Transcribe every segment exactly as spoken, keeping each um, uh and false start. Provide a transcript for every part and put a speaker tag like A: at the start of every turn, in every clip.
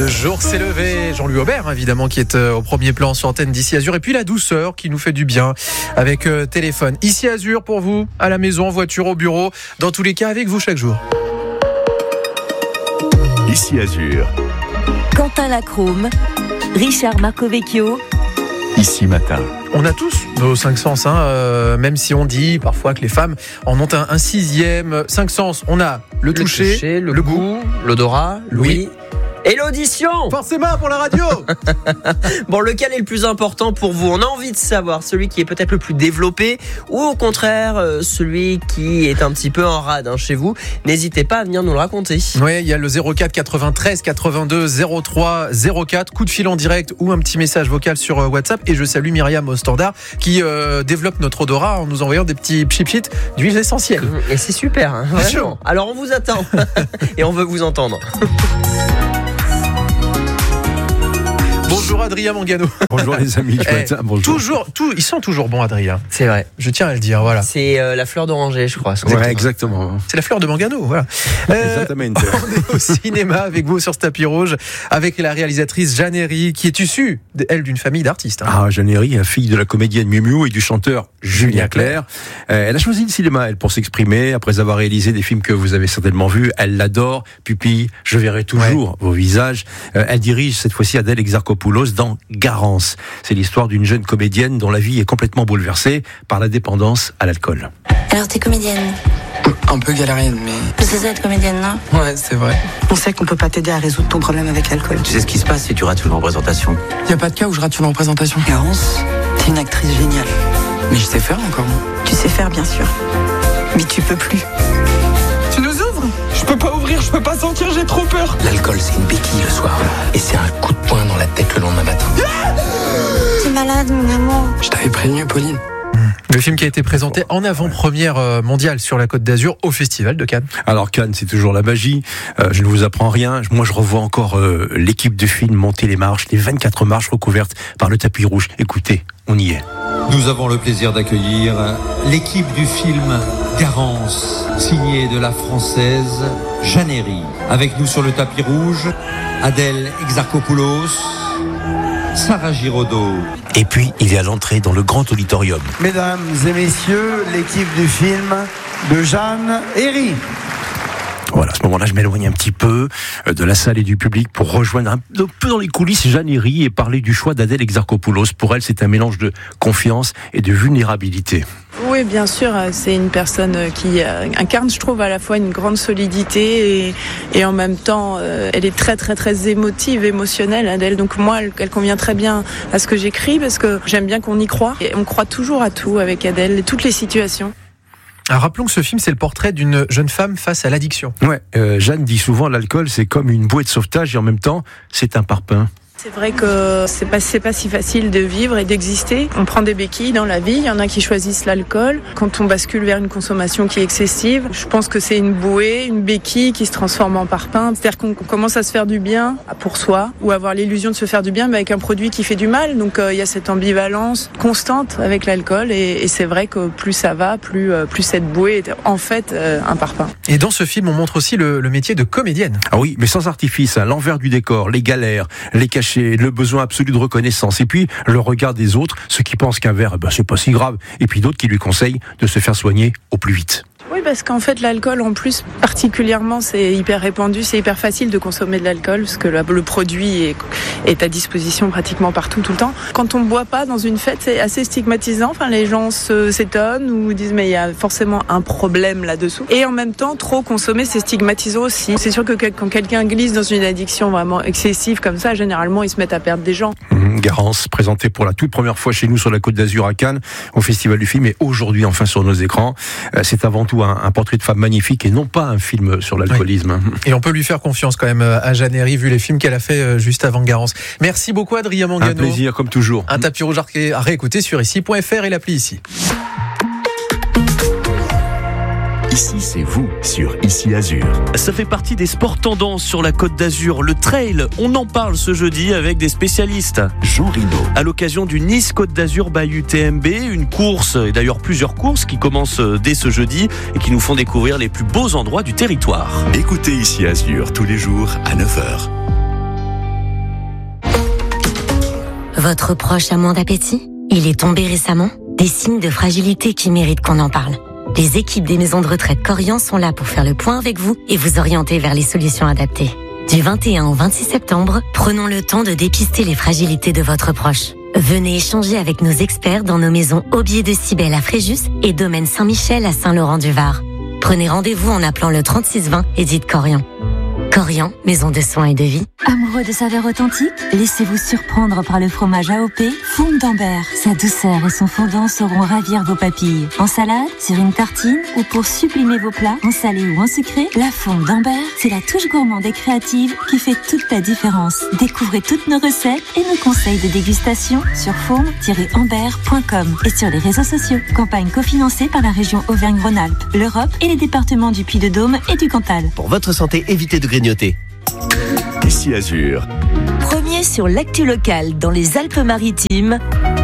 A: Le jour s'est levé, Jean-Louis Aubert évidemment qui est au premier plan sur antenne d'Ici Azur, et puis la douceur qui nous fait du bien avec euh, téléphone. Ici Azur pour vous, à la maison, en voiture, au bureau, dans tous les cas avec vous chaque jour.
B: Ici Azur.
C: Quentin Lacrome, Richard Marcovecchio.
B: Ici Matin.
A: On a tous nos cinq sens, hein, euh, même si on dit parfois que les femmes en ont un, un sixième. Cinq sens, on a le,
D: le
A: toucher,
D: toucher, le,
A: le
D: goût,
A: goût,
D: l'odorat, l'ouïe. Et l'audition.
A: Forcément pour la radio.
D: Bon, lequel est le plus important pour vous ? On a envie de savoir celui qui est peut-être le plus développé ou au contraire euh, celui qui est un petit peu en rade hein, chez vous. N'hésitez pas à venir nous le raconter.
A: Oui, il y a le zéro quatre quatre-vingt-treize quatre-vingt-deux zéro trois zéro quatre, coup de fil en direct ou un petit message vocal sur WhatsApp. Et je salue Myriam au standard qui euh, développe notre odorat en nous envoyant des petits pchit-pchit d'huiles essentielles.
D: Et c'est super, hein, vraiment. Alors on vous attend et on veut vous entendre.
A: Bonjour Adrien Mangano.
E: Bonjour les amis du matin.
A: Eh,
E: bonjour.
A: Toujours, tout, ils sont toujours bons, Adrien.
D: C'est vrai.
A: Je tiens à le dire, voilà.
D: C'est euh, la fleur d'oranger, je crois.
E: Ouais, exactement.
A: C'est la fleur de Mangano, voilà. Euh,
E: Exactement.
A: on est au cinéma avec vous sur ce tapis rouge, avec la réalisatrice Jeanne Herry, qui est issue, elle, d'une famille d'artistes. Hein.
E: Ah, Jeanne Herry, fille de la comédienne Miu Miu et du chanteur Julien Clerc. Euh, elle a choisi le cinéma, elle, pour s'exprimer, après avoir réalisé des films que vous avez certainement vus. Elle l'adore. Pupille, je verrai toujours ouais. vos visages. Euh, elle dirige cette fois-ci Adèle Exarchopoulos dans Garance. C'est l'histoire d'une jeune comédienne dont la vie est complètement bouleversée par la dépendance à l'alcool.
F: Alors t'es comédienne ?
G: Un peu galérienne, mais...
F: C'est ça être comédienne, non ?
G: Ouais, c'est vrai.
H: On sait qu'on peut pas t'aider à résoudre ton problème avec l'alcool.
I: Tu sais ce qui se passe si tu rates une représentation ?
G: Y a pas de cas où je rate une représentation.
H: Garance, t'es une actrice géniale.
G: Mais je sais faire encore, moi.
H: Tu sais faire, bien sûr. Mais tu peux plus.
G: Tu nous ouvres ? Je peux pas ouvrir, je peux pas sentir, j'ai trop peur.
I: L'alcool, c'est une béquille le soir. Et c'est un coup de poing dans la tête le lendemain matin.
F: T'es malade, mon amour.
G: Je t'avais prévenu, Pauline.
A: Le film qui a été présenté en avant-première mondiale sur la Côte d'Azur au Festival de Cannes.
E: Alors Cannes, c'est toujours la magie. Euh, je ne vous apprends rien. Moi, je revois encore euh, l'équipe de film monter les marches, les vingt-quatre marches recouvertes par le tapis rouge. Écoutez, on y est.
J: Nous avons le plaisir d'accueillir l'équipe du film Garance, signée de la française Jeanne Herry. Avec nous sur le tapis rouge, Adèle Exarchopoulos, Sarah Giraudot.
I: Et puis, il y a l'entrée dans le grand auditorium.
K: Mesdames et messieurs, l'équipe du film de Jeanne Herry.
E: Voilà, à ce moment-là, je m'éloigne un petit peu de la salle et du public pour rejoindre un peu dans les coulisses Jeanne Herry et parler du choix d'Adèle Exarchopoulos. Pour elle, c'est un mélange de confiance et de vulnérabilité.
L: Oui, bien sûr, c'est une personne qui incarne, je trouve, à la fois une grande solidité et, et en même temps, elle est très, très, très émotive, émotionnelle, Adèle. Donc moi, elle, elle convient très bien à ce que j'écris parce que j'aime bien qu'on y croit. Et on croit toujours à tout avec Adèle, toutes les situations.
A: Alors rappelons que ce film, c'est le portrait d'une jeune femme face à l'addiction.
E: Ouais, euh, Jeanne dit souvent l'alcool, c'est comme une bouée de sauvetage et en même temps, c'est un parpaing.
L: C'est vrai que c'est pas, c'est pas si facile de vivre et d'exister. On prend des béquilles dans la vie, il y en a qui choisissent l'alcool. Quand on bascule vers une consommation qui est excessive, je pense que c'est une bouée, une béquille qui se transforme en parpaing. C'est-à-dire qu'on commence à se faire du bien pour soi ou avoir l'illusion de se faire du bien mais avec un produit qui fait du mal. Donc euh, il y a cette ambivalence constante avec l'alcool et, et c'est vrai que plus ça va, plus, euh, plus cette bouée est en fait euh, un parpaing.
A: Et dans ce film, on montre aussi le, le métier de comédienne.
E: Ah oui, mais sans artifice, hein, l'envers du décor, les galères, les cachets, le besoin absolu de reconnaissance et puis le regard des autres, ceux qui pensent qu'un verre, ben, c'est pas si grave, et puis d'autres qui lui conseillent de se faire soigner au plus vite.
L: Oui, parce qu'en fait, l'alcool, en plus, particulièrement, c'est hyper répandu, c'est hyper facile de consommer de l'alcool, parce que le, le produit est, est à disposition pratiquement partout, tout le temps. Quand on ne boit pas dans une fête, c'est assez stigmatisant. Enfin, les gens se, s'étonnent ou disent, mais il y a forcément un problème là-dessous. Et en même temps, trop consommer, c'est stigmatisant aussi. C'est sûr que quand quelqu'un glisse dans une addiction vraiment excessive comme ça, généralement, ils se mettent à perdre des gens.
E: Mmh, Garance, présenté pour la toute première fois chez nous sur la Côte d'Azur à Cannes, au Festival du film, et aujourd'hui, enfin, sur nos écrans. Euh, c'est avant tout un, un portrait de femme magnifique et non pas un film sur l'alcoolisme.
A: Oui. Et on peut lui faire confiance quand même à Jeanne Herry vu les films qu'elle a fait juste avant Garance. Merci beaucoup Adrien Mangano.
E: Un plaisir comme toujours.
A: Un tapis rouge à réécouter sur ici point f r et l'appli Ici.
B: Ici, c'est vous, sur Ici Azur.
M: Ça fait partie des sports tendances sur la Côte d'Azur. Le trail, on en parle ce jeudi avec des spécialistes.
B: Jean Rino.
M: À l'occasion du Nice Côte d'Azur by U T M B, une course, et d'ailleurs plusieurs courses qui commencent dès ce jeudi et qui nous font découvrir les plus beaux endroits du territoire.
B: Écoutez Ici Azur tous les jours à neuf heures.
N: Votre proche a moins d'appétit? Il est tombé récemment? Des signes de fragilité qui méritent qu'on en parle. Les équipes des maisons de retraite Korian sont là pour faire le point avec vous et vous orienter vers les solutions adaptées. Du vingt et un au vingt-six septembre, prenons le temps de dépister les fragilités de votre proche. Venez échanger avec nos experts dans nos maisons Aubier de Cybèle à Fréjus et Domaine Saint-Michel à Saint-Laurent-du-Var. Prenez rendez-vous en appelant le trente-six vingt et dites Korian. Korian, maison de soins et de vie.
O: Amoureux de saveurs authentiques? Laissez-vous surprendre par le fromage A O P Fond d'Ambert. Sa douceur et son fondant sauront ravir vos papilles. En salade, sur une tartine ou pour sublimer vos plats, en salé ou en sucré, la Fonde d'Ambert, c'est la touche gourmande et créative qui fait toute la différence. Découvrez toutes nos recettes et nos conseils de dégustation sur fonde tiret ambert point com et sur les réseaux sociaux. Campagne cofinancée par la région Auvergne-Rhône-Alpes, l'Europe et les départements du Puy-de-Dôme et du Cantal.
P: Pour votre santé, évitez de grignoter.
B: Ici Azur.
C: Premier sur l'actu locale dans les Alpes-Maritimes.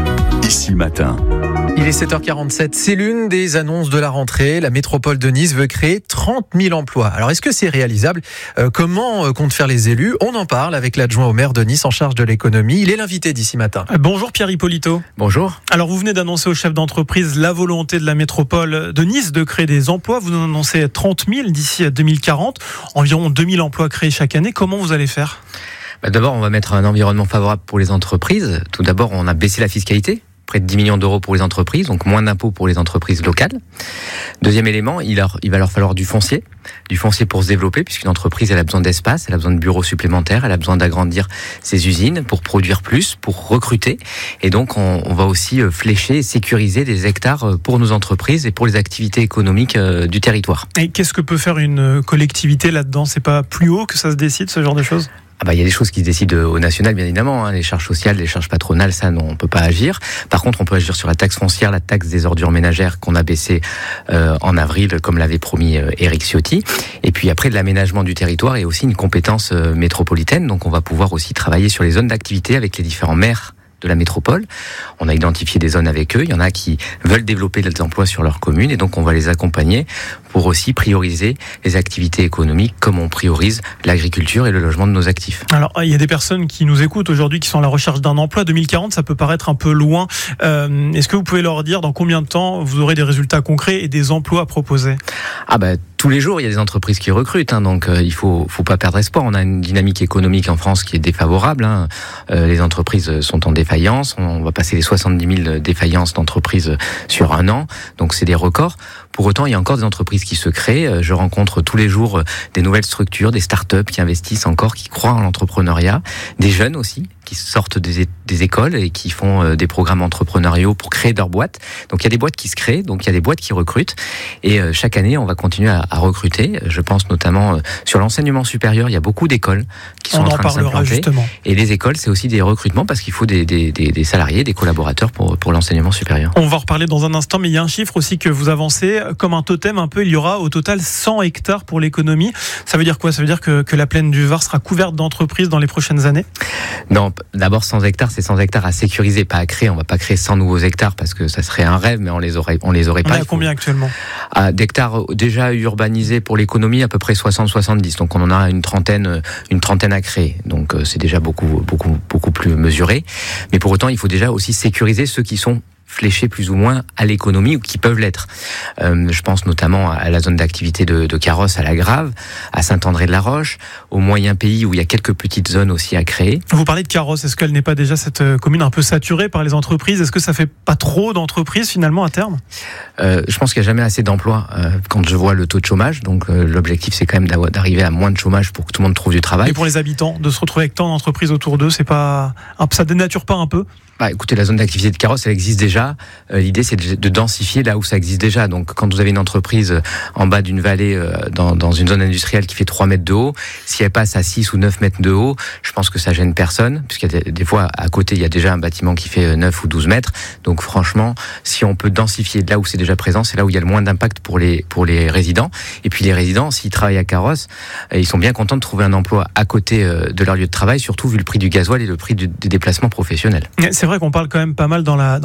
B: Ici Matin.
A: Il est sept heures quarante-sept, c'est l'une des annonces de la rentrée. La métropole de Nice veut créer trente mille emplois. Alors est-ce que c'est réalisable ? euh, Comment euh, comptent faire les élus ? On en parle avec l'adjoint au maire de Nice en charge de l'économie. Il est l'invité d'ici matin.
Q: Bonjour Pierre Hippolito.
E: Bonjour.
Q: Alors vous venez d'annoncer au chef d'entreprise la volonté de la métropole de Nice de créer des emplois. Vous en annoncez trente mille d'ici deux mille quarante, environ deux mille emplois créés chaque année. Comment vous allez faire ?
I: Bah d'abord, on va mettre un environnement favorable pour les entreprises. Tout d'abord, on a baissé la fiscalité. Près de dix millions d'euros pour les entreprises, donc moins d'impôts pour les entreprises locales. Deuxième élément, il, leur, il va leur falloir du foncier, du foncier pour se développer, puisqu'une entreprise, elle a besoin d'espace, elle a besoin de bureaux supplémentaires, elle a besoin d'agrandir ses usines pour produire plus, pour recruter. Et donc, on, on va aussi flécher et sécuriser des hectares pour nos entreprises et pour les activités économiques du territoire.
Q: Et qu'est-ce que peut faire une collectivité là-dedans ? C'est pas plus haut que ça se décide, ce genre de choses ?
I: Ah bah, il y a des choses qui se décident au national, bien évidemment, hein. Les charges sociales, les charges patronales, ça, non, on peut pas agir. Par contre, on peut agir sur la taxe foncière, la taxe des ordures ménagères qu'on a baissée euh, en avril, comme l'avait promis euh, Éric Ciotti. Et puis après, de l'aménagement du territoire est aussi une compétence euh, métropolitaine. Donc, on va pouvoir aussi travailler sur les zones d'activité avec les différents maires de la métropole. On a identifié des zones avec eux. Il y en a qui veulent développer des emplois sur leur commune et donc on va les accompagner pour aussi prioriser les activités économiques comme on priorise l'agriculture et le logement de nos actifs.
Q: Alors, il y a des personnes qui nous écoutent aujourd'hui qui sont à la recherche d'un emploi. deux mille quarante, ça peut paraître un peu loin. Euh, est-ce que vous pouvez leur dire dans combien de temps vous aurez des résultats concrets et des emplois à proposer ?
I: Ah bah, tous les jours, il y a des entreprises qui recrutent, hein, donc euh, il faut, faut pas perdre espoir. On a une dynamique économique en France qui est défavorable. Hein. Euh, les entreprises sont en défaillance. On va passer les soixante-dix mille défaillances d'entreprises sur un an, donc c'est des records. Pour autant, il y a encore des entreprises qui se créent. Je rencontre tous les jours des nouvelles structures, des start-up qui investissent encore, qui croient en l'entrepreneuriat, des jeunes aussi qui sortent des, des écoles et qui font des programmes entrepreneuriaux pour créer leur boîte. Donc il y a des boîtes qui se créent, donc il y a des boîtes qui recrutent. Et chaque année, on va continuer à, à recruter. Je pense notamment sur l'enseignement supérieur, il y a beaucoup d'écoles qui sont
Q: on
I: en train
Q: en parlera
I: de s'implanter.
Q: Justement.
I: Et les écoles, c'est aussi des recrutements parce qu'il faut des, des, des, des salariés, des collaborateurs pour, pour l'enseignement supérieur.
Q: On va en reparler dans un instant, mais il y a un chiffre aussi que vous avancez comme un totem un peu. Il y aura au total cent hectares pour l'économie. Ça veut dire quoi ? Ça veut dire que, que la plaine du Var sera couverte d'entreprises dans les prochaines années ?
I: Non, d'abord cent hectares, c'est cent hectares à sécuriser, pas à créer. On va pas créer cent nouveaux hectares parce que ça serait un rêve, mais on les aurait, on les aurait
Q: on
I: pas.
Q: On est à combien actuellement ?
I: À d'hectares déjà urbanisés pour l'économie, à peu près soixante à soixante-dix. Donc on en a une trentaine, une trentaine à créer. Donc c'est déjà beaucoup, beaucoup, beaucoup plus mesuré. Mais pour autant, il faut déjà aussi sécuriser ceux qui sont fléchés plus ou moins à l'économie ou qui peuvent l'être. Euh, je pense notamment à la zone d'activité de, de Carrosse, à la Grave, à Saint-André-de-la-Roche, au Moyen Pays où il y a quelques petites zones aussi à créer.
Q: Vous parlez de Carrosse, est-ce qu'elle n'est pas déjà cette commune un peu saturée par les entreprises ? Est-ce que ça fait pas trop d'entreprises finalement à terme ?
I: euh, Je pense qu'il n'y a jamais assez d'emplois euh, quand je vois le taux de chômage. Donc euh, l'objectif c'est quand même d'arriver à moins de chômage pour que tout le monde trouve du travail.
Q: Et pour les habitants, de se retrouver avec tant d'entreprises autour d'eux, c'est pas, ça dénature pas un peu ?
I: Bah, écoutez, la zone d'activité de Carrosse, elle existe déjà. Euh, l'idée, c'est de, de densifier là où ça existe déjà. Donc, quand vous avez une entreprise en bas d'une vallée, euh, dans, dans une zone industrielle qui fait trois mètres de haut, si elle passe à six ou neuf mètres de haut, je pense que ça gêne personne, puisqu'il y a des, des fois, à côté, il y a déjà un bâtiment qui fait neuf ou douze mètres. Donc, franchement, si on peut densifier là où c'est déjà présent, c'est là où il y a le moins d'impact pour les, pour les résidents. Et puis, les résidents, s'ils travaillent à Carrosse, euh, ils sont bien contents de trouver un emploi à côté euh, de leur lieu de travail, surtout vu le prix du gasoil et le prix du, des déplacements professionnels.
Q: C'est vrai qu'on parle quand même pas mal dans la, dans la plaine du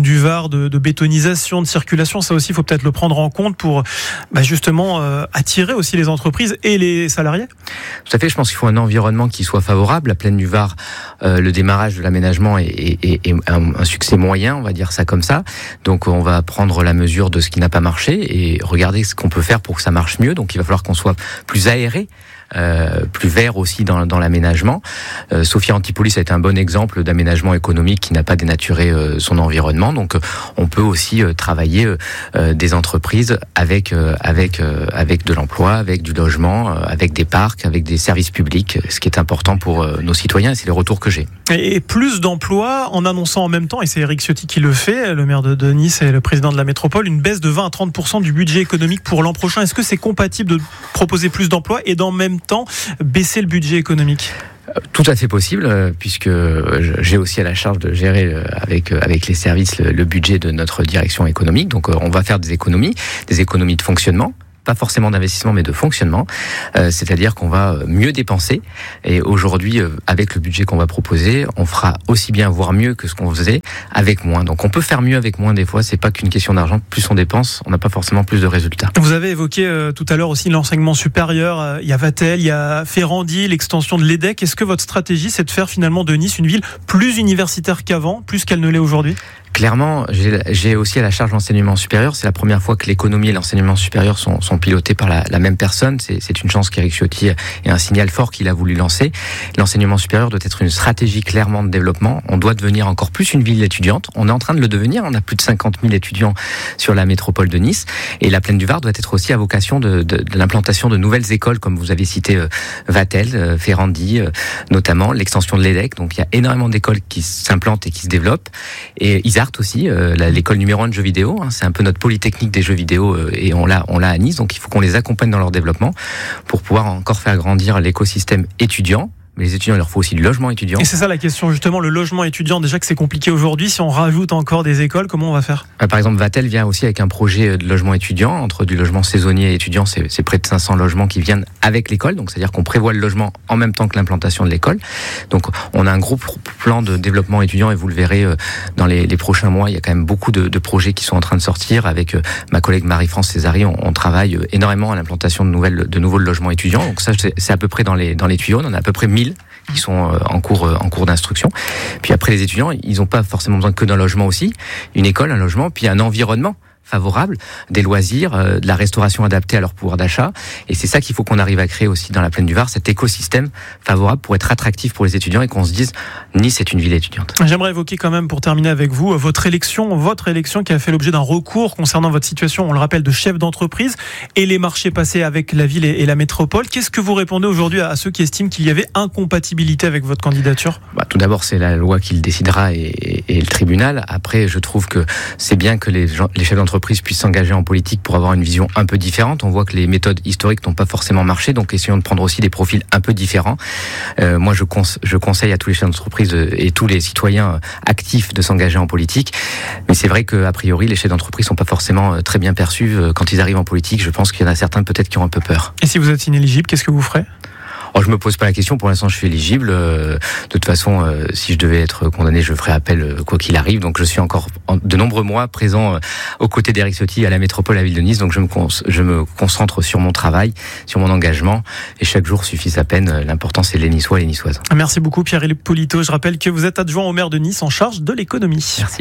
Q: du Var, de, de bétonisation, de circulation. Ça aussi, il faut peut-être le prendre en compte pour bah, justement euh, attirer aussi les entreprises et les salariés.
I: Tout à fait, je pense qu'il faut un environnement qui soit favorable. La Plaine du Var, euh, le démarrage de l'aménagement est, est, est, est un, un succès moyen, on va dire ça comme ça. Donc on va prendre la mesure de ce qui n'a pas marché et regarder ce qu'on peut faire pour que ça marche mieux. Donc il va falloir qu'on soit plus aéré. Euh, plus vert aussi dans, dans l'aménagement. Euh, Sophia Antipolis a été un bon exemple d'aménagement économique qui n'a pas dénaturé euh, son environnement. Donc, euh, on peut aussi euh, travailler euh, des entreprises avec euh, avec euh, avec de l'emploi, avec du logement, euh, avec des parcs, avec des services publics. Ce qui est important pour euh, nos citoyens, et c'est les retours que j'ai.
Q: Et plus d'emplois en annonçant en même temps, et c'est Éric Ciotti qui le fait, le maire de, de Nice et le président de la métropole, une baisse de vingt à trente pour cent du budget économique pour l'an prochain. Est-ce que c'est compatible de proposer plus d'emplois et d'en même temps baisser le budget économique ?
I: Tout à fait possible, puisque j'ai aussi à la charge de gérer avec avec les services le, le budget de notre direction économique. Donc on va faire des économies, des économies de fonctionnement. Pas forcément d'investissement, mais de fonctionnement. Euh, c'est-à-dire qu'on va mieux dépenser. Et aujourd'hui, euh, avec le budget qu'on va proposer, on fera aussi bien, voire mieux que ce qu'on faisait avec moins. Donc on peut faire mieux avec moins des fois. C'est pas qu'une question d'argent. Plus on dépense, on n'a pas forcément plus de résultats.
Q: Vous avez évoqué euh, tout à l'heure aussi l'enseignement supérieur. Euh, il y a Vatel, il y a Ferrandi, l'extension de l'E D E C. Est-ce que votre stratégie, c'est de faire finalement de Nice une ville plus universitaire qu'avant, plus qu'elle ne l'est aujourd'hui ?
I: Clairement, j'ai, j'ai aussi à la charge l'enseignement supérieur. C'est la première fois que l'économie et l'enseignement supérieur sont, sont pilotés par la, la même personne. C'est, c'est une chance qu'Éric Ciotti ait un signal fort qu'il a voulu lancer. L'enseignement supérieur doit être une stratégie clairement de développement. On doit devenir encore plus une ville étudiante. On est en train de le devenir. On a plus de cinquante mille étudiants sur la métropole de Nice. Et la Plaine du Var doit être aussi à vocation de, de, de l'implantation de nouvelles écoles, comme vous avez cité euh, Vatel, euh, Ferrandi, euh, notamment l'extension de l'E D E C. Donc il y a énormément d'écoles qui s'implantent et qui se développent. Et Isart aussi, euh, la, l'école numéro un de jeux vidéo, hein, c'est un peu notre polytechnique des jeux vidéo euh, et on l'a, on l'a à Nice, donc il faut qu'on les accompagne dans leur développement pour pouvoir encore faire grandir l'écosystème étudiant. Mais les étudiants, il leur faut aussi du logement étudiant.
Q: Et c'est ça la question, justement, le logement étudiant, déjà que c'est compliqué aujourd'hui, si on rajoute encore des écoles, comment on va faire ?
I: Par exemple, Vatel vient aussi avec un projet de logement étudiant, entre du logement saisonnier et étudiant, c'est, c'est près de cinq cents logements qui viennent avec l'école, donc c'est-à-dire qu'on prévoit le logement en même temps que l'implantation de l'école. Donc on a un gros plan de développement étudiant et vous le verrez dans les, les prochains mois, il y a quand même beaucoup de, de projets qui sont en train de sortir. Avec ma collègue Marie-France Césari, on, on travaille énormément à l'implantation de, nouvelles, de nouveaux logements étudiants, donc ça c'est, c'est à peu près dans les, dans les tuyaux, on en a à peu près mille qui sont en cours en cours d'instruction. Puis après, les étudiants, ils n'ont pas forcément besoin que d'un logement aussi, une école, un logement, puis un environnement favorable, des loisirs, euh, de la restauration adaptée à leur pouvoir d'achat. Et c'est ça qu'il faut qu'on arrive à créer aussi dans la Plaine du Var, cet écosystème favorable pour être attractif pour les étudiants et qu'on se dise Nice est une ville étudiante.
Q: J'aimerais évoquer quand même, pour terminer avec vous, votre élection, votre élection qui a fait l'objet d'un recours concernant votre situation, on le rappelle, de chef d'entreprise et les marchés passés avec la ville et la métropole. Qu'est-ce que vous répondez aujourd'hui à ceux qui estiment qu'il y avait incompatibilité avec votre candidature ?
I: Bah, tout d'abord, c'est la loi qui le décidera et, et, et le tribunal. Après, je trouve que c'est bien que les, gens, les chefs d'entreprise puissent s'engager en politique pour avoir une vision un peu différente. On voit que les méthodes historiques n'ont pas forcément marché, donc essayons de prendre aussi des profils un peu différents. Euh, moi, je, cons- je conseille à tous les chefs d'entreprise et tous les citoyens actifs de s'engager en politique. Mais c'est vrai qu'a priori, les chefs d'entreprise sont pas forcément très bien perçus quand ils arrivent en politique. Je pense qu'il y en a certains peut-être qui ont un peu peur.
Q: Et si vous êtes inéligible, qu'est-ce que vous ferez ?
I: Oh, je me pose pas la question. Pour l'instant, je suis éligible. Euh, de toute façon, euh, si je devais être condamné, je ferai appel euh, quoi qu'il arrive. Donc, je suis encore en, de nombreux mois présent euh, aux côtés d'Éric Ciotti à la métropole, à la ville de Nice. Donc, je me, cons- je me concentre sur mon travail, sur mon engagement. Et chaque jour suffit sa peine. L'important, c'est les Niçois et les Niçoises.
Q: Merci beaucoup, Pierre Hippolito. Je rappelle que vous êtes adjoint au maire de Nice en charge de l'économie.
I: Merci.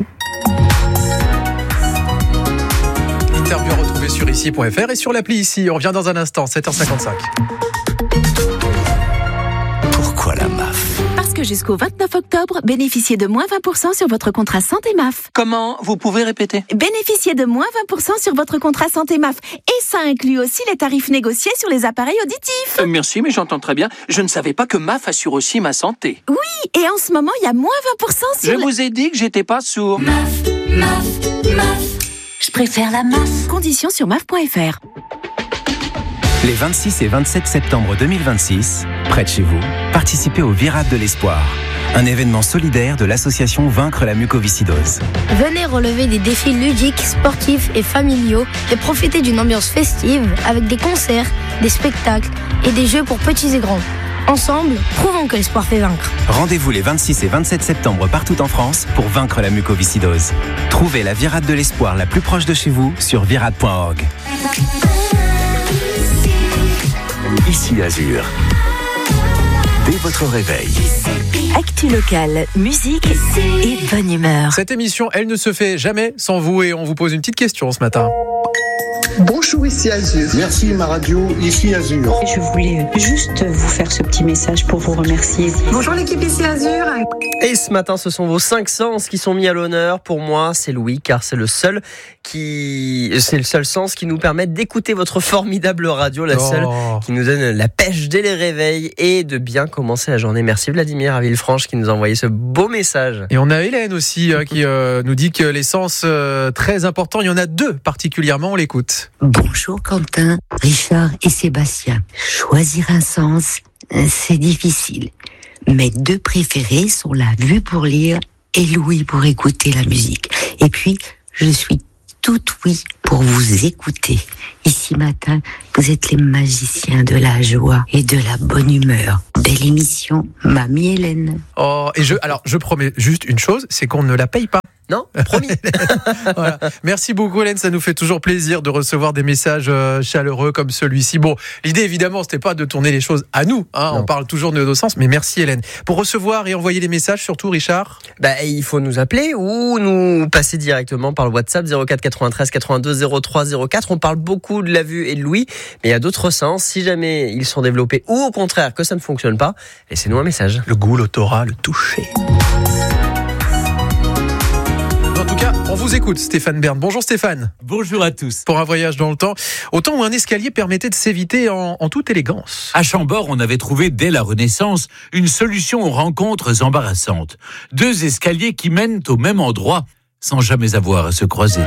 A: Interview à retrouver sur ici point f r et sur l'appli ici. On revient dans un instant, sept heures cinquante-cinq.
B: Pourquoi la M A F ?
C: Parce que jusqu'au vingt-neuf octobre, bénéficiez de moins vingt pour cent sur votre contrat santé M A F.
G: Comment ? Vous pouvez répéter ?
C: Bénéficiez de moins vingt pour cent sur votre contrat santé M A F. Et ça inclut aussi les tarifs négociés sur les appareils auditifs.
G: Euh, merci, mais j'entends très bien. Je ne savais pas que M A F assure aussi ma santé.
C: Oui, et en ce moment, il y a moins vingt pour cent sur...
G: Je vous ai dit que j'étais pas sourd.
F: M A F, M A F, M A F. Je préfère la M A F.
C: Conditions sur M A F point F R.
R: Les vingt-six et vingt-sept septembre deux mille vingt-six, près de chez vous, participez au Virade de l'Espoir, un événement solidaire de l'association Vaincre la mucoviscidose.
S: Venez relever des défis ludiques, sportifs et familiaux et profiter d'une ambiance festive avec des concerts, des spectacles et des jeux pour petits et grands. Ensemble, prouvons que l'espoir fait vaincre.
R: Rendez-vous les vingt-six et vingt-sept septembre partout en France pour vaincre la mucoviscidose. Trouvez la virade de l'espoir la plus proche de chez vous sur virade point org.
B: Ici Azur. Dès votre réveil.
O: Actu locale, musique et bonne humeur.
A: Cette émission, elle ne se fait jamais sans vous et on vous pose une petite question ce matin.
T: Bonjour, ici Azur. Merci ma radio, ici Azur.
H: Je voulais juste vous faire ce petit message pour vous remercier.
T: Bonjour l'équipe ici Azur.
D: Et ce matin, ce sont vos cinq sens qui sont mis à l'honneur. Pour moi, c'est Louis, car c'est le seul qui, c'est le seul sens qui nous permet d'écouter votre formidable radio, la oh. seule qui nous donne la pêche dès les réveils et de bien commencer la journée. Merci Vladimir à Villefranche qui nous a envoyé ce beau message.
A: Et on a Hélène aussi euh, qui euh, nous dit que les sens euh, très importants, il y en a deux particulièrement, on l'écoute.
U: Bonjour Quentin, Richard et Sébastien. Choisir un sens, c'est difficile. Mes deux préférés sont la vue pour lire et l'ouïe pour écouter la musique. Et puis, je suis toute oui pour vous écouter. Ici matin, vous êtes les magiciens de la joie et de la bonne humeur. Belle émission, Mamie Hélène.
A: Oh, et je, alors, je promets juste une chose, c'est qu'on ne la paye pas.
D: Non, promis.
A: Voilà. Merci beaucoup Hélène, ça nous fait toujours plaisir de recevoir des messages chaleureux comme celui-ci. Bon, l'idée évidemment, c'était pas de tourner les choses à nous, hein. On parle toujours de nos sens, mais merci Hélène. Pour recevoir et envoyer les messages, surtout Richard,
D: bah, il faut nous appeler ou nous passer directement par le WhatsApp zéro quatre quatre-vingt-treize quatre-vingt-deux zéro trois zéro quatre. On parle beaucoup de la vue et de l'ouïe, mais il y a d'autres sens. Si jamais ils sont développés ou au contraire que ça ne fonctionne pas, laissez-nous un message.
A: Le goût, l'odorat, le toucher. En tout cas, on vous écoute, Stéphane Bern. Bonjour Stéphane.
V: Bonjour à tous.
A: Pour un voyage dans le temps, au temps où un escalier permettait de s'éviter en, en toute élégance.
V: À Chambord, on avait trouvé dès la Renaissance une solution aux rencontres embarrassantes. Deux escaliers qui mènent au même endroit sans jamais avoir à se croiser.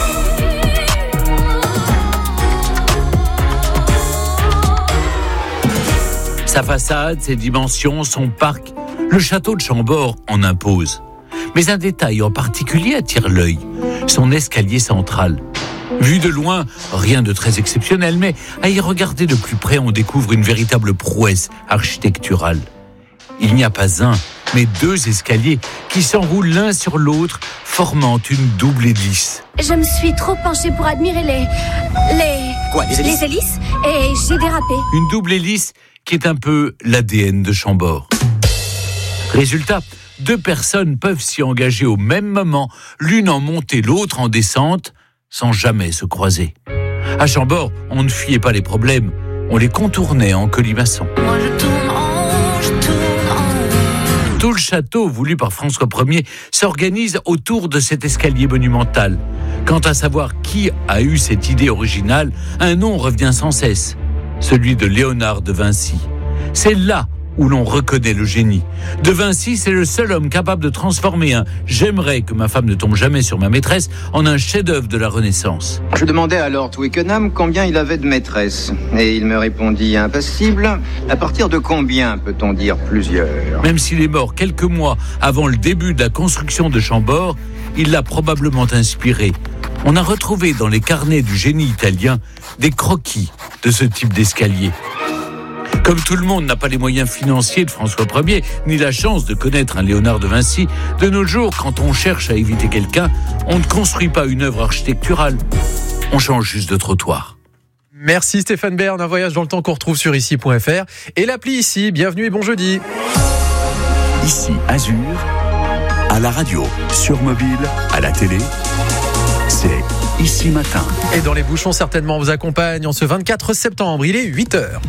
V: Sa façade, ses dimensions, son parc, le château de Chambord en impose. Mais un détail en particulier attire l'œil, son escalier central. Vu de loin, rien de très exceptionnel, mais à y regarder de plus près, on découvre une véritable prouesse architecturale. Il n'y a pas un, mais deux escaliers qui s'enroulent l'un sur l'autre, formant une double hélice.
S: Je me suis trop penchée pour admirer les... les...
V: Quoi, les hélices ?
S: Les hélices, et j'ai dérapé.
V: Une double hélice qui est un peu l'A D N de Chambord. Résultat, deux personnes peuvent s'y engager au même moment, l'une en montée, l'autre en descente, sans jamais se croiser. À Chambord, on ne fuyait pas les problèmes, on les contournait en colimaçon.
F: Moi je tourne en, je tourne en.
V: Tout le château, voulu par François Ier, s'organise autour de cet escalier monumental. Quant à savoir qui a eu cette idée originale, un nom revient sans cesse, celui de Léonard de Vinci. C'est là où l'on reconnaît le génie. De Vinci, c'est le seul homme capable de transformer un « j'aimerais que ma femme ne tombe jamais sur ma maîtresse » en un chef-d'œuvre de la Renaissance.
W: Je demandai à Lord Twickenham combien il avait de maîtresses. Et il me répondit impassible, à partir de combien peut-on dire plusieurs ?
V: Même s'il est mort quelques mois avant le début de la construction de Chambord, il l'a probablement inspiré. On a retrouvé dans les carnets du génie italien des croquis de ce type d'escalier. Comme tout le monde n'a pas les moyens financiers de François Ier, ni la chance de connaître un Léonard de Vinci, de nos jours, quand on cherche à éviter quelqu'un, on ne construit pas une œuvre architecturale, on change juste de trottoir.
A: Merci Stéphane Bern, un voyage dans le temps qu'on retrouve sur ici point f r. Et l'appli Ici, bienvenue et bon jeudi.
B: Ici Azur, à la radio, sur mobile, à la télé, c'est Ici Matin.
A: Et dans les bouchons, certainement, on vous accompagne en ce vingt-quatre septembre, il est huit heures.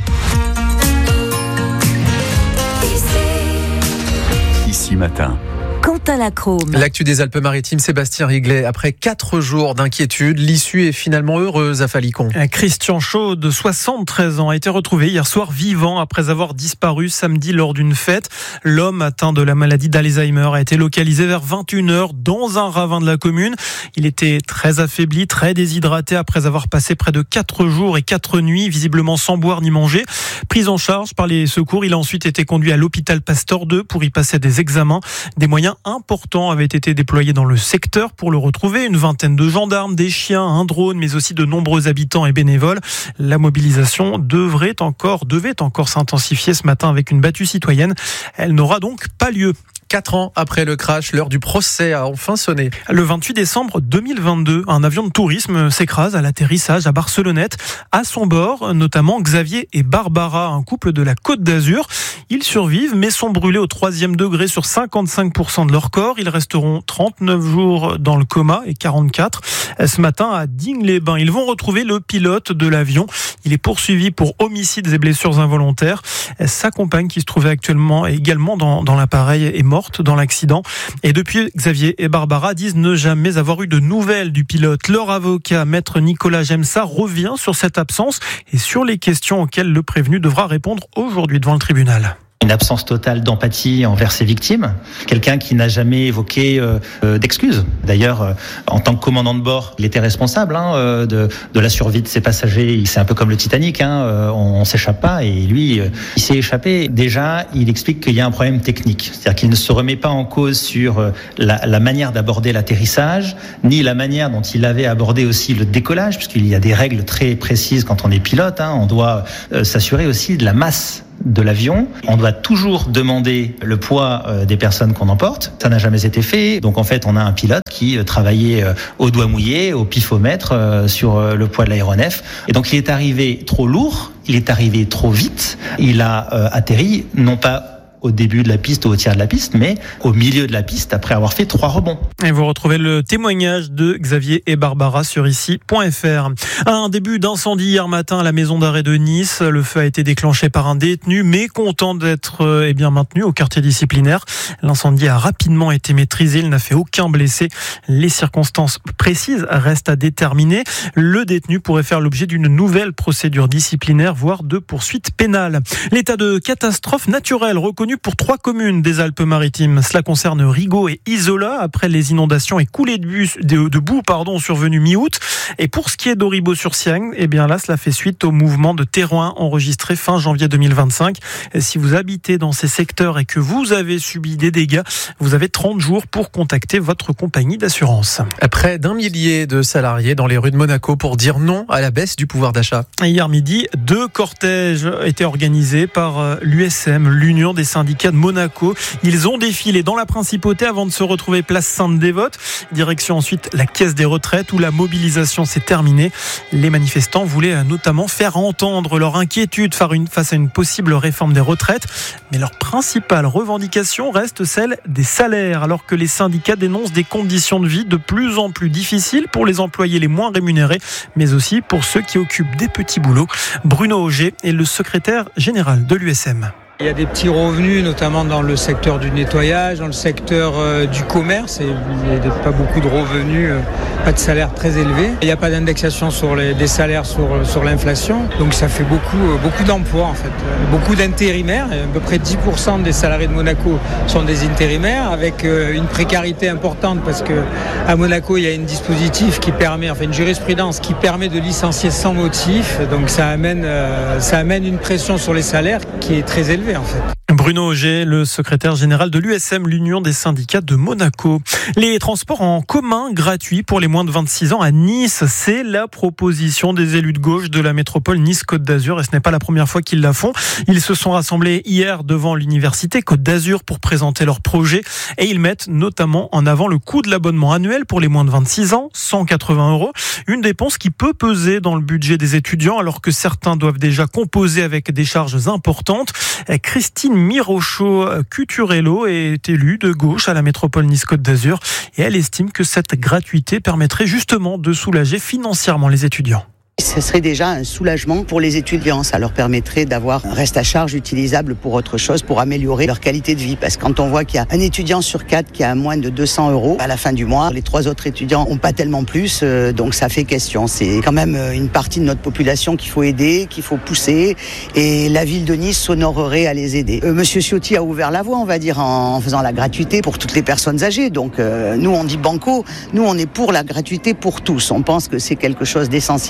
B: Ici Matin.
O: Quentin Lacrome.
A: L'actu des Alpes-Maritimes, Sébastien Riglet. Après quatre jours d'inquiétude, l'issue est finalement heureuse à Falicon.
Q: Christian Chaud, de soixante-treize ans, a été retrouvé hier soir vivant après avoir disparu samedi lors d'une fête. L'homme atteint de la maladie d'Alzheimer a été localisé vers vingt et une heures dans un ravin de la commune. Il était très affaibli, très déshydraté après avoir passé près de quatre jours et quatre nuits, visiblement sans boire ni manger. Pris en charge par les secours, il a ensuite été conduit à l'hôpital Pasteur deux pour y passer des examens. Des moyens importants avaient été déployés dans le secteur pour le retrouver. Une vingtaine de gendarmes, des chiens, un drone, mais aussi de nombreux habitants et bénévoles. La mobilisation devrait encore, devait encore s'intensifier ce matin avec une battue citoyenne. Elle n'aura donc pas lieu.
A: Quatre ans après le crash, l'heure du procès a enfin sonné.
Q: Le vingt-huit décembre deux mille vingt-deux, un avion de tourisme s'écrase à l'atterrissage à Barcelonnette. À son bord, notamment Xavier et Barbara, un couple de la Côte d'Azur. Ils survivent, mais sont brûlés au troisième degré sur cinquante-cinq pour cent de leur corps. Ils resteront trente-neuf jours dans le coma et quarante-quatre ce matin à Digne-les-Bains. Ils vont retrouver le pilote de l'avion. Il est poursuivi pour homicides et blessures involontaires. Sa compagne, qui se trouvait actuellement également dans, dans l'appareil, est morte dans l'accident. Et depuis, Xavier et Barbara disent ne jamais avoir eu de nouvelles du pilote. Leur avocat, maître Nicolas Gemsa, revient sur cette absence et sur les questions auxquelles le prévenu devra répondre aujourd'hui devant le tribunal.
J: Une absence totale d'empathie envers ses victimes. Quelqu'un qui n'a jamais évoqué euh, d'excuses. D'ailleurs, euh, en tant que commandant de bord, il était responsable hein, euh, de, de la survie de ses passagers. C'est un peu comme le Titanic, hein, euh, on, on s'échappe pas et lui, euh, il s'est échappé. Déjà, il explique qu'il y a un problème technique. C'est-à-dire qu'il ne se remet pas en cause sur euh, la, la manière d'aborder l'atterrissage, ni la manière dont il avait abordé aussi le décollage, puisqu'il y a des règles très précises quand on est pilote. Hein, on doit euh, s'assurer aussi de la masse de l'avion. On doit toujours demander le poids des personnes qu'on emporte. Ça n'a jamais été fait. Donc en fait, on a un pilote qui travaillait au doigt mouillé, au pifomètre, sur le poids de l'aéronef. Et donc il est arrivé trop lourd, il est arrivé trop vite. Il a atterri, non pas au début de la piste ou au tiers de la piste, mais au milieu de la piste après avoir fait trois rebonds.
Q: Et vous retrouvez le témoignage de Xavier et Barbara sur ici point f r. Un début d'incendie hier matin à la maison d'arrêt de Nice. Le feu a été déclenché par un détenu, mais content d'être eh bien maintenu au quartier disciplinaire. L'incendie a rapidement été maîtrisé. Il n'a fait aucun blessé. Les circonstances précises restent à déterminer. Le détenu pourrait faire l'objet d'une nouvelle procédure disciplinaire, voire de poursuite pénale. L'état de catastrophe naturelle reconnu pour trois communes des Alpes-Maritimes. Cela concerne Rigaud et Isola après les inondations et coulées de, bus, de, de boue pardon, survenues mi-août. Et pour ce qui est d'Auribeau-sur-Siagne, eh bien là, cela fait suite au mouvement de terrain enregistré fin janvier deux mille vingt-cinq. Et si vous habitez dans ces secteurs et que vous avez subi des dégâts, vous avez trente jours pour contacter votre compagnie d'assurance.
A: Près d'un millier de salariés dans les rues de Monaco pour dire non à la baisse du pouvoir d'achat.
Q: Hier midi, deux cortèges étaient organisés par l'U S M, l'Union des syndicats de Monaco. Ils ont défilé dans la principauté avant de se retrouver place Sainte-Dévote. Direction ensuite la caisse des retraites où la mobilisation s'est terminée. Les manifestants voulaient notamment faire entendre leur inquiétude face à une possible réforme des retraites. Mais leur principale revendication reste celle des salaires, alors que les syndicats dénoncent des conditions de vie de plus en plus difficiles pour les employés les moins rémunérés, mais aussi pour ceux qui occupent des petits boulots. Bruno Auger est le secrétaire général de l'U S M.
K: Il y a des petits revenus, notamment dans le secteur du nettoyage, dans le secteur euh, du commerce. Et il n'y a pas beaucoup de revenus, euh, pas de salaire très élevé. Il n'y a pas d'indexation sur les des salaires sur, sur l'inflation. Donc ça fait beaucoup, euh, beaucoup d'emplois en fait. Beaucoup d'intérimaires. À peu près dix pour cent des salariés de Monaco sont des intérimaires, avec euh, une précarité importante parce que à Monaco il y a un dispositif qui permet, enfin une jurisprudence qui permet de licencier sans motif. Donc ça amène, euh, ça amène une pression sur les salaires qui est très élevée. En fait.
Q: Bruno Auger, le secrétaire général de l'U S M, l'Union des syndicats de Monaco. Les transports en commun gratuits pour les moins de vingt-six ans à Nice, c'est la proposition des élus de gauche de la métropole Nice-Côte d'Azur et ce n'est pas la première fois qu'ils la font. Ils se sont rassemblés hier devant l'université Côte d'Azur pour présenter leur projet et ils mettent notamment en avant le coût de l'abonnement annuel pour les moins de vingt-six ans, cent quatre-vingts euros. Une dépense qui peut peser dans le budget des étudiants alors que certains doivent déjà composer avec des charges importantes. Christine Mirochaud-Cuturello est élue de gauche à la métropole Nice-Côte d'Azur et elle estime que cette gratuité permettrait justement de soulager financièrement les étudiants.
L: Ce serait déjà un soulagement pour les étudiants. Ça leur permettrait d'avoir un reste à charge utilisable pour autre chose, pour améliorer leur qualité de vie. Parce que quand on voit qu'il y a un étudiant sur quatre qui a moins de deux cents euros à la fin du mois, les trois autres étudiants n'ont pas tellement plus, euh, donc ça fait question. C'est quand même une partie de notre population qu'il faut aider, qu'il faut pousser, et la ville de Nice s'honorerait à les aider. Euh, Monsieur Ciotti a ouvert la voie, on va dire, en faisant la gratuité pour toutes les personnes âgées. Donc euh, nous, on dit banco, nous, on est pour la gratuité pour tous. On pense que c'est quelque chose d'essentiel.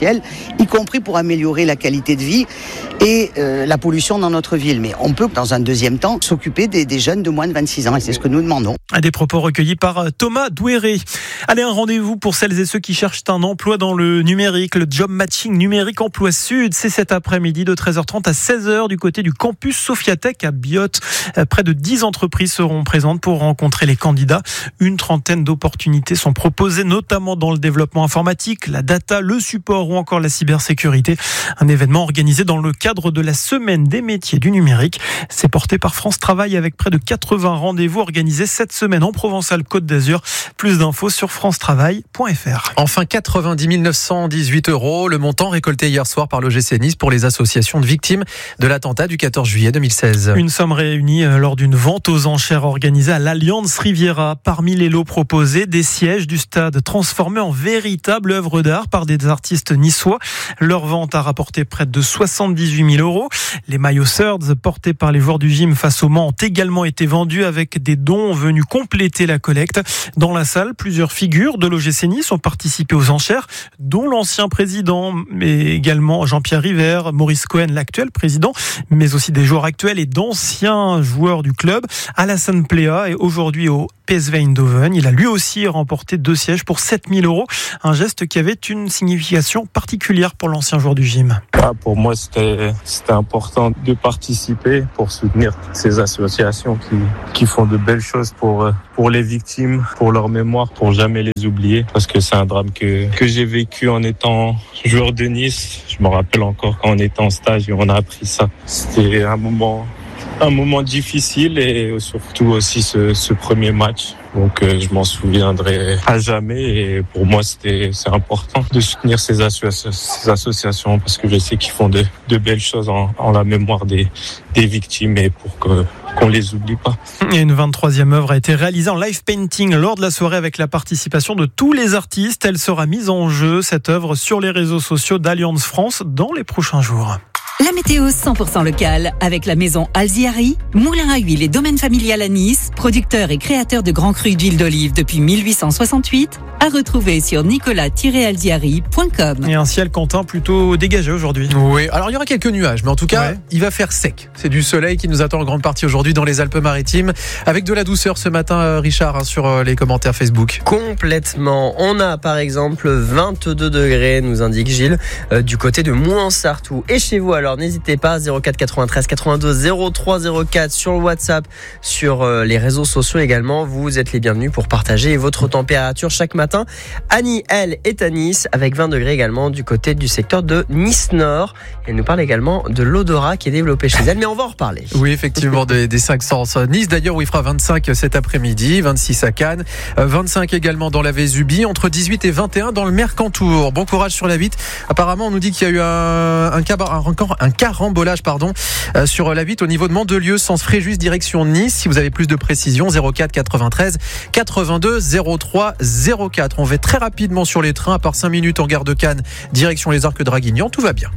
L: y compris pour améliorer la qualité de vie et euh, la pollution dans notre ville. Mais on peut, dans un deuxième temps, s'occuper des, des jeunes de moins de vingt-six ans, et c'est ce que nous demandons.
Q: Des propos recueillis par Thomas Douéré. Allez, un rendez-vous pour celles et ceux qui cherchent un emploi dans le numérique. Le Job Matching Numérique Emploi Sud, c'est cet après-midi de treize heures trente à seize heures du côté du campus Sophiatech à Biot. Près de dix entreprises seront présentes pour rencontrer les candidats. Une trentaine d'opportunités sont proposées, notamment dans le développement informatique, la data, le support ou encore la cybersécurité. Un événement organisé dans le cadre de la Semaine des métiers du numérique. C'est porté par France Travail avec près de quatre-vingts rendez-vous organisés cette semaine en Provençal-Côte d'Azur. Plus d'infos sur france travail point f r.
A: Enfin, quatre-vingt-dix mille neuf cent dix-huit euros, le montant récolté hier soir par l'O G C Nice pour les associations de victimes de l'attentat du quatorze juillet deux mille seize.
Q: Une somme réunie lors d'une vente aux enchères organisée à l'Alliance Riviera. Parmi les lots proposés, des sièges du stade transformés en véritable œuvre d'art par des artistes niçois. Leur vente a rapporté près de soixante-dix-huit mille euros. Les maillots Surds portés par les joueurs du gym face au Mans ont également été vendus avec des dons venus compléter la collecte. Dans la salle, plusieurs figures de l'O G C Nice ont participé aux enchères, dont l'ancien président, mais également Jean-Pierre River, Maurice Cohen, l'actuel président, mais aussi des joueurs actuels et d'anciens joueurs du club. Alassane Plea est aujourd'hui au P S V Eindhoven. Il a lui aussi remporté deux sièges pour sept mille euros. Un geste qui avait une signification particulière pour l'ancien joueur du gym.
M: Ah, pour moi, c'était, c'était important de participer pour soutenir ces associations qui, qui font de belles choses pour, pour les victimes, pour leur mémoire, pour jamais les oublier. Parce que c'est un drame que, que j'ai vécu en étant joueur de Nice. Je me rappelle encore quand on était en stage et on a appris ça. C'était un moment... Un moment difficile et surtout aussi ce, ce premier match. Donc euh, je m'en souviendrai à jamais et pour moi c'était c'est important de soutenir ces, associa- ces associations parce que je sais qu'ils font de, de belles choses en, en la mémoire des, des victimes et pour que, qu'on les oublie pas.
Q: Et une vingt-troisième œuvre a été réalisée en live painting lors de la soirée avec la participation de tous les artistes. Elle sera mise en jeu, cette œuvre, sur les réseaux sociaux d'Alliance France dans les prochains jours.
N: La météo cent pour cent locale avec la maison Alziari, moulin à huile et domaine familial à Nice, producteur et créateur de grands crus d'huile d'olive depuis mille huit cent soixante-huit, à retrouver sur nicolas tiret alziari point com.
Q: Et un ciel, Quentin, plutôt dégagé aujourd'hui.
A: Oui, alors il y aura quelques nuages, mais en tout cas, ouais. Il va faire sec. C'est du soleil qui nous attend en grande partie aujourd'hui dans les Alpes-Maritimes, avec de la douceur ce matin, Richard, hein, sur les commentaires Facebook.
D: Complètement. On a par exemple vingt-deux degrés, nous indique Gilles, euh, du côté de Mouans-Sartoux. Et chez vous, alors n'hésitez pas, zéro quatre quatre-vingt-treize quatre-vingt-deux zéro trois zéro quatre sur le WhatsApp, sur euh, les réseaux sociaux également. Vous êtes les bienvenus pour partager votre température chaque matin. Annie, elle, est à Nice avec vingt degrés également du côté du secteur de Nice-Nord. Elle nous parle également de l'odorat qui est développé chez elle, mais on va en reparler.
A: Oui, effectivement, des, des cinq sens. Nice d'ailleurs où il fera vingt-cinq cet après-midi, vingt-six à Cannes, vingt-cinq également dans la Vésubie, entre dix-huit et vingt et un dans le Mercantour. Bon courage sur la Vitte. Apparemment, on nous dit qu'il y a eu un, un, cabar, un, un carambolage pardon, euh, sur la Vitte au niveau de Mandelieu, sens Fréjus, direction Nice. Si vous avez plus de précision, zéro quatre quatre-vingt-treize quatre-vingt-deux zéro trois zéro quatre. On va très rapidement sur les trains, à part cinq minutes en gare de Cannes, direction les Arcs Draguignan, tout va bien.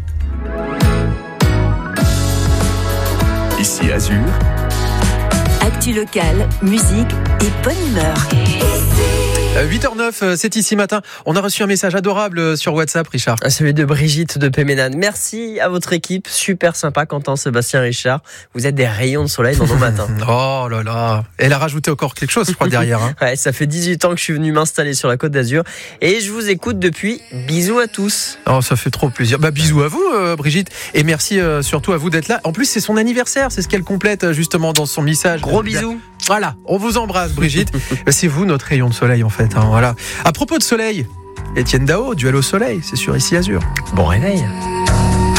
B: Ici Azur.
O: Actu locale, musique et bonne humeur.
A: huit heures neuf, c'est ici matin. On a reçu un message adorable sur WhatsApp, Richard.
D: Celui de Brigitte de Péménane. Merci à votre équipe, super sympa, Quentin, Sébastien, Richard. Vous êtes des rayons de soleil dans nos matins.
A: Oh là là. Elle a rajouté encore quelque chose, je crois, derrière. Hein.
D: Ouais, ça fait dix-huit ans que je suis venu m'installer sur la Côte d'Azur et je vous écoute depuis. Bisous à tous.
A: Oh, ça fait trop plaisir. Bah, bisous à vous, euh, Brigitte. Et merci euh, surtout à vous d'être là. En plus, c'est son anniversaire, c'est ce qu'elle complète justement dans son message.
D: Gros bisous.
A: Voilà, on vous embrasse, Brigitte. C'est vous notre rayon de soleil en fait. Hein, voilà. À propos de soleil, Étienne Dao, Duel au soleil, c'est sur Ici Azur.
D: Bon réveil.